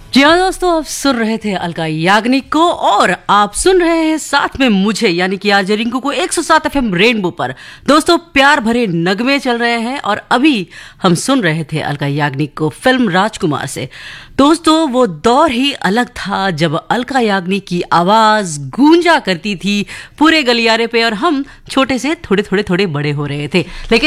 जी हाँ दोस्तों, आप सुन रहे थे अलका याग्निक को और आप सुन रहे हैं साथ में मुझे यानी कि आरजे रिंकू को 107 एफएम रेनबो पर। दोस्तों, प्यार भरे नगमे चल रहे हैं और अभी हम सुन रहे थे अलका याग्निक को फिल्म राजकुमार से। दोस्तों, वो दौर ही अलग था जब अलका याग्निक की आवाज गूंजा करती थी पूरे गलियारे पे और हम छोटे से थोड़े थोड़े थोड़े बड़े हो रहे थे। लेकिन